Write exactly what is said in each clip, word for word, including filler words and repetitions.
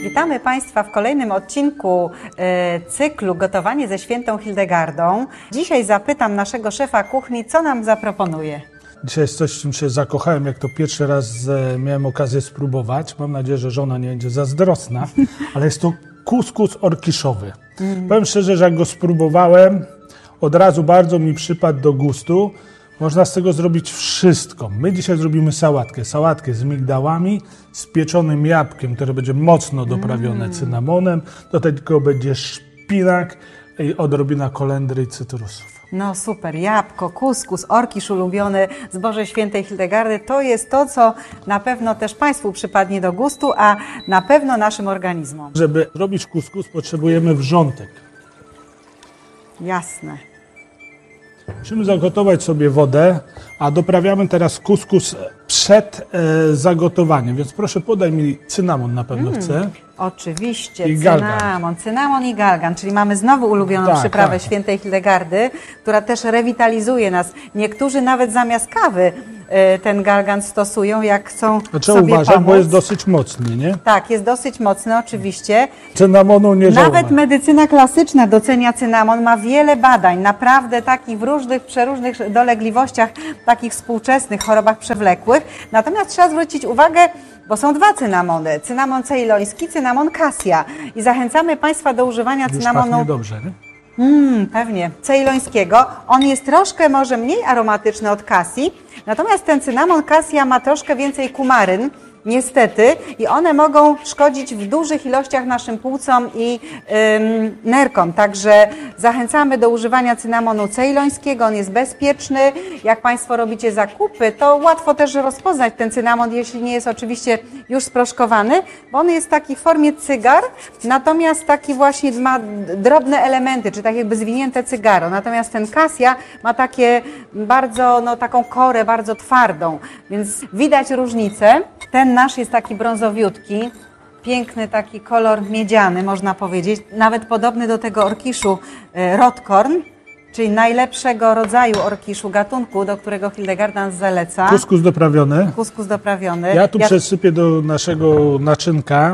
Witamy Państwa w kolejnym odcinku e, cyklu Gotowanie ze świętą Hildegardą. Dzisiaj zapytam naszego szefa kuchni, co nam zaproponuje. Dzisiaj jest coś, w czym się zakochałem, jak to pierwszy raz e, miałem okazję spróbować. Mam nadzieję, że żona nie będzie zazdrosna, ale jest to kuskus orkiszowy. Mm. Powiem szczerze, że jak go spróbowałem, od razu bardzo mi przypadł do gustu. Można z tego zrobić wszystko. My dzisiaj zrobimy sałatkę. Sałatkę z migdałami, z pieczonym jabłkiem, które będzie mocno doprawione mm. cynamonem. Do tego będzie szpinak i odrobina kolendry i cytrusów. No super, jabłko, kuskus, orkisz ulubiony z Bożej Świętej Hildegardy. To jest to, co na pewno też Państwu przypadnie do gustu, a na pewno naszym organizmom. Żeby zrobić kuskus, potrzebujemy wrzątek. Jasne. Musimy zagotować sobie wodę, a doprawiamy teraz kuskus przed e, zagotowaniem, więc proszę podaj mi cynamon, na pewno mm, chce. Oczywiście, I cynamon, galgan. cynamon i galgan, czyli mamy znowu ulubioną tak, przyprawę tak. Świętej Hildegardy, która też rewitalizuje nas. Niektórzy nawet zamiast kawy e, ten galgan stosują, jak chcą A trzeba sobie uważać, pomóc. bo jest dosyć mocny, nie? Tak, jest dosyć mocny oczywiście. Cynamonu nie żałuję. Nawet medycyna klasyczna docenia cynamon, ma wiele badań, naprawdę takich w różnych, przeróżnych dolegliwościach, takich współczesnych chorobach przewlekłych. Natomiast trzeba zwrócić uwagę, bo są dwa cynamony, cynamon ceyloński, cynamon cassia. I zachęcamy Państwa do używania Już cynamonu... pachnie dobrze, nie? Mm, pewnie, ceylońskiego. On jest troszkę może mniej aromatyczny od cassi, natomiast ten cynamon cassia ma troszkę więcej kumaryn, niestety, i one mogą szkodzić w dużych ilościach naszym płucom i ym, nerkom. Także zachęcamy do używania cynamonu ceylońskiego, on jest bezpieczny. Jak Państwo robicie zakupy, to łatwo też rozpoznać ten cynamon, jeśli nie jest oczywiście już sproszkowany, bo on jest taki w formie cygar, natomiast taki właśnie ma drobne elementy, czy tak jakby zwinięte cygaro. Natomiast ten cassia ma takie bardzo, no taką korę bardzo twardą, więc widać różnicę. Ten nasz jest taki brązowiutki, piękny taki kolor miedziany, można powiedzieć, nawet podobny do tego orkiszu e, Rotkorn, czyli najlepszego rodzaju orkiszu, gatunku, do którego Hildegarda nas zaleca. Kuskus doprawiony. Kuskus doprawiony. Ja tu ja, przesypię do naszego naczynka.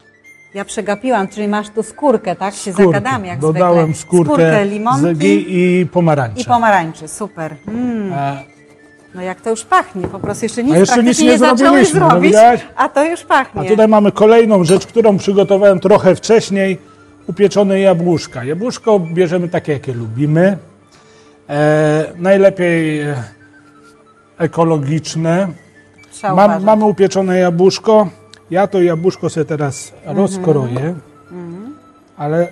Ja przegapiłam, czyli masz tu skórkę, tak? Się Skórkę. zagadamy jak Dodałem zwykle. skórkę, skórkę limonki i pomarańcze. I pomarańczy, super. Mm. A, No jak to już pachnie, po prostu jeszcze nic A jeszcze praktycznie nic nie nie zaczęłeś zrobiliśmy, no zrobić, widać? a to już pachnie. a tutaj mamy kolejną rzecz, którą przygotowałem trochę wcześniej. Upieczone jabłuszka. Jabłuszko bierzemy takie, jakie lubimy. E, najlepiej e, ekologiczne. Trzeba Mam, uważać. mamy upieczone jabłuszko. Ja to jabłuszko sobie teraz mm-hmm. rozkroję, mm-hmm. ale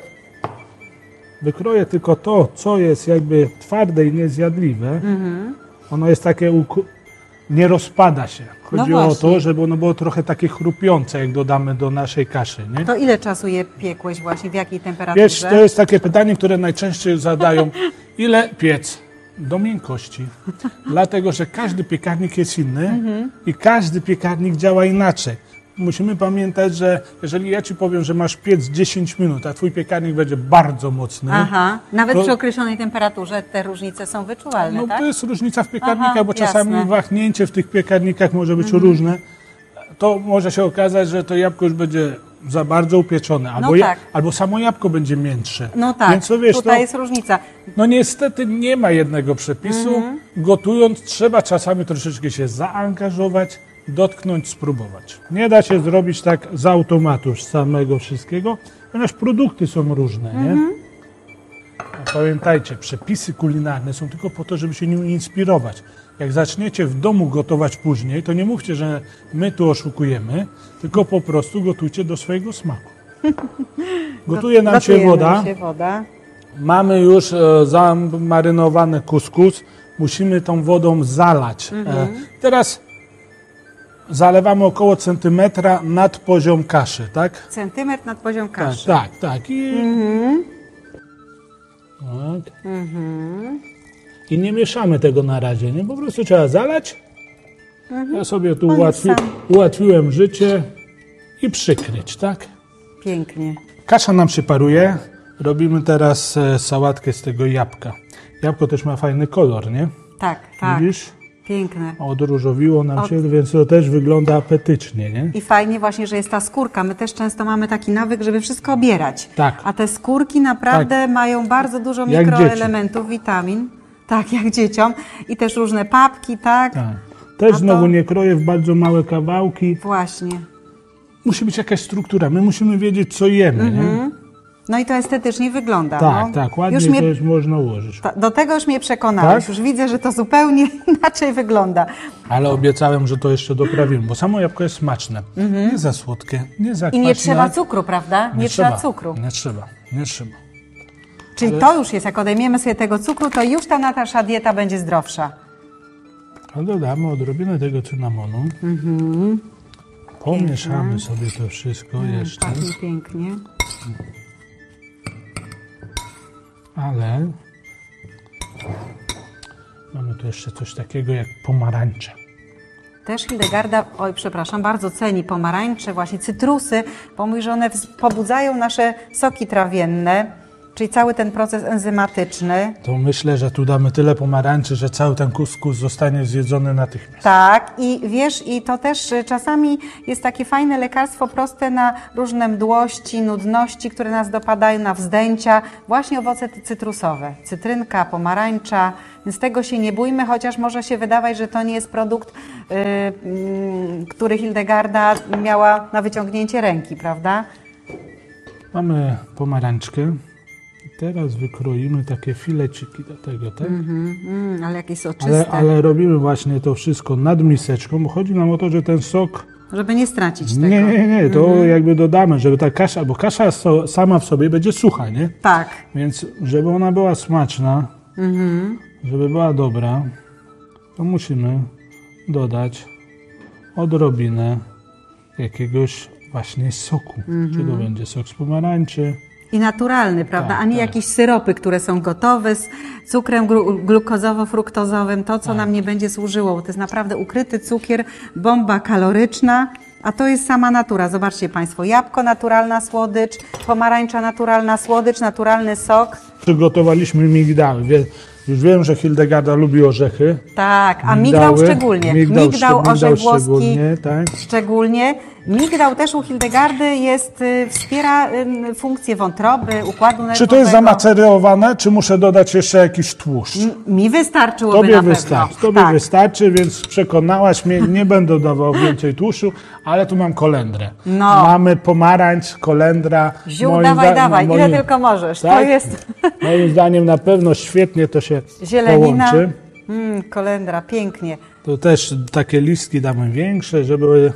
wykroję tylko to, co jest jakby twarde i niezjadliwe. Mm-hmm. Ono jest takie, nie rozpada się. Chodzi no o to, żeby ono było trochę takie chrupiące, jak dodamy do naszej kaszy. Nie? To ile czasu je piekłeś właśnie, w jakiej temperaturze? Wiesz, to jest takie pytanie, które najczęściej zadają. Ile piec? Do miękkości. Dlatego, że każdy piekarnik jest inny mm-hmm. i każdy piekarnik działa inaczej. Musimy pamiętać, że jeżeli ja Ci powiem, że masz piec dziesięć minut, a Twój piekarnik będzie bardzo mocny. Aha, nawet to, przy określonej temperaturze te różnice są wyczuwalne, no, tak? To jest różnica w piekarnikach, Aha, bo czasami jasne. wahnięcie w tych piekarnikach może być mhm. różne. To może się okazać, że to jabłko już będzie za bardzo upieczone, albo, no tak. ja, albo samo jabłko będzie miętsze. No tak, Więc, to, wiesz, tutaj to, jest różnica. No niestety nie ma jednego przepisu. Mhm. Gotując trzeba czasami troszeczkę się zaangażować, dotknąć, spróbować. Nie da się zrobić tak z automatu z samego wszystkiego, ponieważ produkty są różne, nie? Mm-hmm. A pamiętajcie, przepisy kulinarne są tylko po to, żeby się nimi inspirować. Jak zaczniecie w domu gotować później, to nie mówcie, że my tu oszukujemy, tylko po prostu gotujcie do swojego smaku. Gotuje nam się woda. Nam się woda. Mamy już e, zamarynowany kuskus. Musimy tą wodą zalać. Mm-hmm. E, teraz zalewamy około centymetra nad poziom kaszy, tak? Centymetr nad poziom kaszy. Tak, tak, tak. I, mm-hmm. tak. Mm-hmm. I nie mieszamy tego na razie, nie? Po prostu trzeba zalać. Mm-hmm. Ja sobie tu ułatwi, ułatwiłem życie i przykryć, tak? Pięknie. Kasza nam się paruje. Robimy teraz e, sałatkę z tego jabłka. Jabłko też ma fajny kolor, nie? Tak, tak. Widzisz? Piękne. Odróżowiło nam Od... się, więc to też wygląda apetycznie, nie? I fajnie właśnie, że jest ta skórka. My też często mamy taki nawyk, żeby wszystko obierać. Tak. A te skórki naprawdę Tak. mają bardzo dużo Jak mikroelementów, witamin. Tak, jak dzieciom. I też różne papki, tak? Tak. Też A znowu to- nie kroję w bardzo małe kawałki. Właśnie. Musi być jakaś struktura. My musimy wiedzieć, co jemy, nie? No i to estetycznie wygląda. Tak, no. tak. Ładnie Już mnie, też można ułożyć. ta, do tego już mnie przekonałeś. Tak? Już widzę, że to zupełnie inaczej wygląda. Ale obiecałem, że to jeszcze doprawimy, bo samo jabłko jest smaczne. Nie za słodkie, nie za I kwaśne. nie trzeba cukru, prawda? Nie, trzeba cukru. Nie trzeba, nie trzeba. Czyli to już jest, jak odejmiemy sobie tego cukru, to już ta nasza dieta będzie zdrowsza. A dodamy odrobinę tego cynamonu. Pomieszamy sobie to wszystko jeszcze. Pachnie pięknie. Ale mamy tu jeszcze coś takiego jak pomarańcze. Też Hildegarda, oj przepraszam, bardzo ceni pomarańcze, właśnie cytrusy, bo mówi, że one wz- pobudzają nasze soki trawienne, czyli cały ten proces enzymatyczny. To myślę, że tu damy tyle pomarańczy, że cały ten kuskus zostanie zjedzony natychmiast. Tak, i wiesz, i to też y, czasami jest takie fajne lekarstwo proste na różne mdłości, nudności, które nas dopadają, na wzdęcia, właśnie owoce ty- cytrusowe, cytrynka, pomarańcza, więc tego się nie bójmy, chociaż może się wydawać, że to nie jest produkt, y, mm, który Hildegarda miała na wyciągnięcie ręki, prawda? Mamy pomarańczkę. I teraz wykroimy takie fileciki do tego, tak? Mm, ale jakieś soczyste, Ale, ale robimy właśnie to wszystko nad miseczką, bo chodzi nam o to, że ten sok... żeby nie stracić tego. Nie, nie, nie, to jakby dodamy, żeby ta kasza, bo kasza so, sama w sobie będzie sucha, nie? Tak. Więc żeby ona była smaczna, żeby była dobra, to musimy dodać odrobinę jakiegoś właśnie soku. Czy to będzie sok z pomarańczy? I naturalny, prawda? Tak, A nie tak. jakieś syropy, które są gotowe z cukrem glu- glukozowo-fruktozowym, to co Tak. nam nie będzie służyło, bo to jest naprawdę ukryty cukier, bomba kaloryczna, a to jest sama natura. Zobaczcie Państwo, jabłko, naturalna słodycz, pomarańcza, naturalna słodycz, naturalny sok. Przygotowaliśmy migdały. Wie, już wiem, że Hildegarda lubi orzechy. Tak, a migdał Migdały, szczególnie. Migdał, Migdał, migdał orzech włoski szczególnie, tak. szczególnie. Migdał też u Hildegardy jest, y, wspiera y, funkcję wątroby, układu nerwowego. Czy to jest zamacerowane, czy muszę dodać jeszcze jakiś tłuszcz? Mi wystarczyłoby Tobie na wystarczy, pewno. tobie tak. wystarczy, więc przekonałaś mnie, nie będę dawał więcej tłuszczu, ale tu mam kolendrę. No. Mamy pomarańcz, kolendra. Ziół, Moim dawaj, zda- dawaj, no, ile moim- tylko możesz. To Tak? jest Moim zdaniem na pewno świetnie to się zielenina. połączy. Mm, kolendra, pięknie. To też takie listki damy większe, żeby,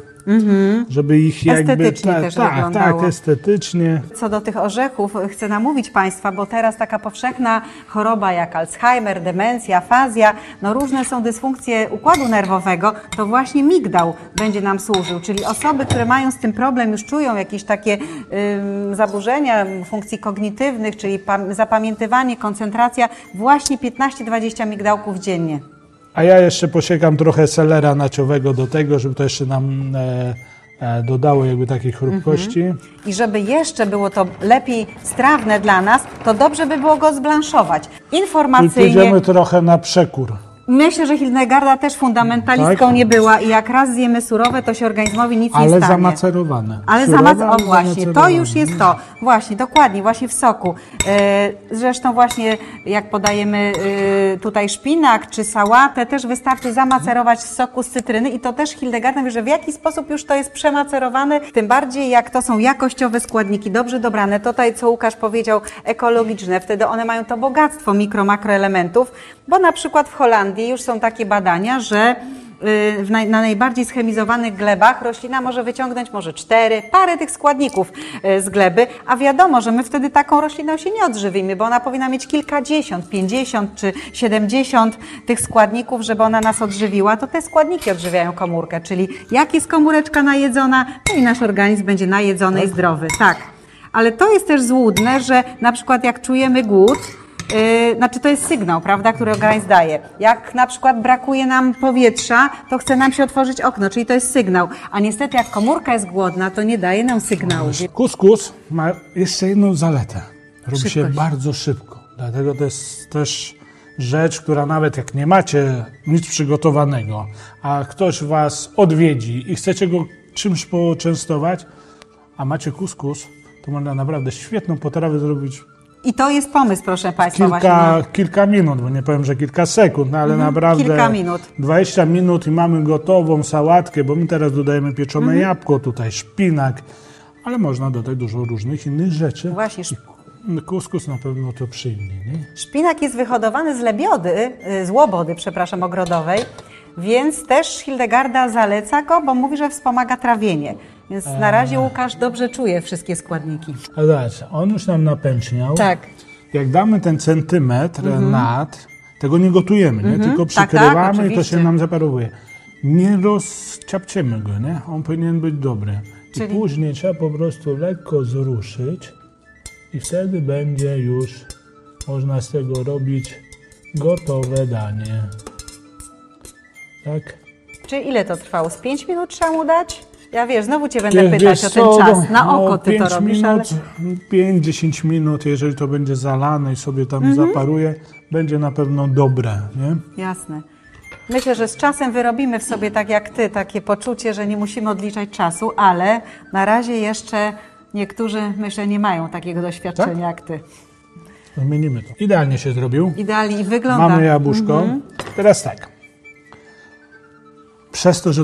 żeby ich jakby... Estetycznie ta- też tak, wyglądało. tak, estetycznie. Co do tych orzechów, chcę namówić Państwa, bo teraz taka powszechna choroba jak Alzheimer, demencja, afazja, no różne są dysfunkcje układu nerwowego, to właśnie migdał będzie nam służył, czyli osoby, które mają z tym problem, już czują jakieś takie ym, zaburzenia funkcji kognitywnych, czyli pam- zapamiętywanie, koncentracja, właśnie piętnaście do dwudziestu migdałków dziennie. A ja jeszcze posiekam trochę selera naciowego do tego, żeby to jeszcze nam e, e, dodało jakby takiej chrupkości. I żeby jeszcze było to lepiej strawne dla nas, to dobrze by było go zblanszować. I Informacyjnie. pójdziemy trochę na przekór. Myślę, że Hildegarda też fundamentalistką Tak? nie była i jak raz zjemy surowe, to się organizmowi nic nie Ale stanie. zamacerowane. Ale Surowe, zamac... O ale właśnie, to zamacerowane. już jest to. Właśnie, dokładnie, właśnie w soku. E, Zresztą właśnie jak podajemy e, tutaj szpinak czy sałatę, też wystarczy zamacerować w soku z cytryny i to też Hildegarda mówi, że w jaki sposób już to jest przemacerowane, tym bardziej jak to są jakościowe składniki, dobrze dobrane. Tutaj, co Łukasz powiedział, ekologiczne, wtedy one mają to bogactwo mikro, makroelementów, bo na przykład w Holandii już są takie badania, że w naj, na najbardziej schemizowanych glebach roślina może wyciągnąć może cztery, parę tych składników y, z gleby, a wiadomo, że my wtedy taką rośliną się nie odżywimy, bo ona powinna mieć kilkadziesiąt, pięćdziesiąt czy siedemdziesiąt tych składników, żeby ona nas odżywiła, to te składniki odżywiają komórkę, czyli jak jest komóreczka najedzona, to i nasz organizm będzie najedzony i zdrowy. Tak, ale to jest też złudne, że na przykład jak czujemy głód, Yy, znaczy to jest sygnał, prawda, który organizm daje. Jak na przykład brakuje nam powietrza, to chce nam się otworzyć okno, czyli to jest sygnał. A niestety jak komórka jest głodna, to nie daje nam sygnału. Kuskus ma jeszcze jedną zaletę. Robi się Szybkość. bardzo szybko. Dlatego to jest też rzecz, która nawet jak nie macie nic przygotowanego, a ktoś was odwiedzi i chcecie go czymś poczęstować, a macie kuskus, to można naprawdę świetną potrawę zrobić I to jest pomysł, proszę Państwa. kilka, właśnie. kilka minut, bo nie powiem, że kilka sekund, no ale Mhm, naprawdę kilka minut. dwadzieścia minut i mamy gotową sałatkę, bo my teraz dodajemy pieczone Mhm. jabłko, tutaj szpinak, ale można dodać dużo różnych innych rzeczy. Właśnie, szp- Kuskus na pewno to przyjmie, nie? szpinak jest wyhodowany z lebiody, y, z łobody, przepraszam, ogrodowej, więc też Hildegarda zaleca go, bo mówi, że wspomaga trawienie. Więc na razie Łukasz dobrze czuje wszystkie składniki. A zobacz, on już nam napęczniał. Tak. Jak damy ten centymetr nad, tego nie gotujemy, nie? tylko tak, przykrywamy i to oczywiście. się nam zaparowuje. Nie rozciapciemy go, nie? On powinien być dobry. Czyli- I później trzeba po prostu lekko zruszyć i wtedy będzie już, można z tego robić gotowe danie. Tak? Czy ile to trwało? Z pięć minut trzeba mu dać? Ja wiesz, znowu Cię będę Wiesz, pytać wiesz o ten co, czas. Na no, oko Ty to pięć robisz, minut, ale... pięć do dziesięciu minut, jeżeli to będzie zalane i sobie tam Mhm. zaparuje, będzie na pewno dobre, nie? Jasne. Myślę, że z czasem wyrobimy w sobie, tak jak Ty, takie poczucie, że nie musimy odliczać czasu, ale na razie jeszcze niektórzy, myślę, nie mają takiego doświadczenia Tak? jak Ty. Zmienimy to. Idealnie się zrobił. Idealnie i wygląda. Mamy jabłuszko. Teraz tak. Przez to, że